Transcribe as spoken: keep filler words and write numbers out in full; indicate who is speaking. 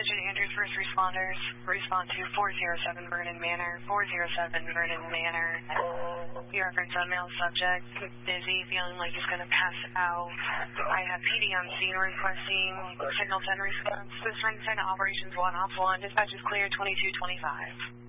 Speaker 1: Division Andrews First Responders. Respond to four oh seven Vernon Manor. four oh seven Vernon Manor. You reference a male subject. Busy, feeling like he's going to pass out. I have P D on scene requesting Signal ten response. This ring ten operations one off one. Dispatch is clear twenty-two twenty-five.